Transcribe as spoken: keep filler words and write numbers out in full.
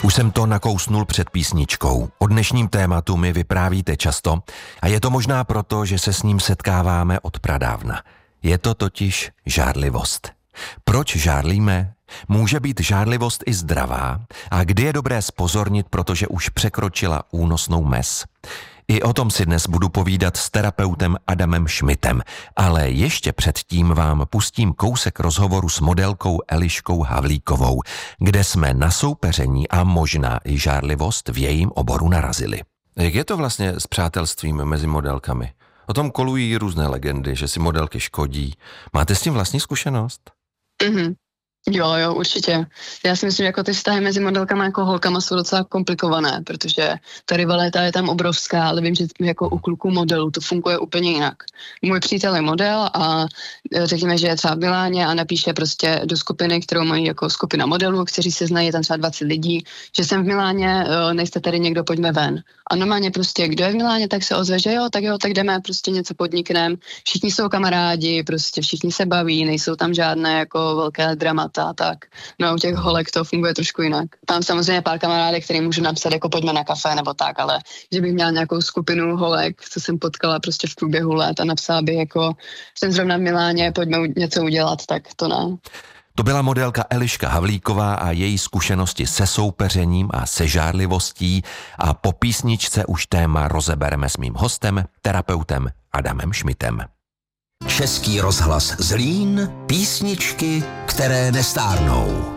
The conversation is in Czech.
Už jsem to nakousnul před písničkou. O dnešním tématu mi vyprávíte často a je to možná proto, že se s ním setkáváme od pradávna. Je to totiž žárlivost. Proč žárlíme? Může být žárlivost i zdravá? A kdy je dobré zpozornit, protože už překročila únosnou mez? I o tom si dnes budu povídat s terapeutem Adamem Šmitem, ale ještě předtím vám pustím kousek rozhovoru s modelkou Eliškou Havlíkovou, kde jsme na soupeření a možná i žárlivost v jejím oboru narazili. Jak je to vlastně s přátelstvím mezi modelkami? O tom kolují různé legendy, že si modelky škodí. Máte s tím vlastní zkušenost? Mhm. Jo, jo, určitě. Já si myslím, že jako ty vztahy mezi modelkama jako holkama jsou docela komplikované, protože ta rivalita je tam obrovská, ale vím, že jako u kluků modelů to funguje úplně jinak. Můj přítel je model a řekněme, že je třeba v Miláně a napíše prostě do skupiny, kterou mají jako skupina modelů, kteří se znají, je tam třeba dvacet lidí, že jsem v Miláně, nejste tady někdo, pojďme ven. A normálně prostě, kdo je v Miláně, tak se ozve, že jo, tak jo, tak jdeme, prostě něco podnikneme. Všichni jsou kamarádi, prostě všichni se baví, nejsou tam žádné jako velké dramata, tak. No u těch holek to funguje trošku jinak. Tam samozřejmě pár kamarádek, který můžu napsat jako pojďme na kafe nebo tak, ale že bych měla nějakou skupinu holek, co jsem potkala prostě v průběhu let a napsala bych jako, jsem zrovna v Miláně, pojďme něco udělat, tak to ne. To byla modelka Eliška Havlíková a její zkušenosti se soupeřením a se žárlivostí a po písničce už téma rozebereme s mým hostem, terapeutem Adamem Šmitem. Český rozhlas Zlín, písničky, které nestárnou.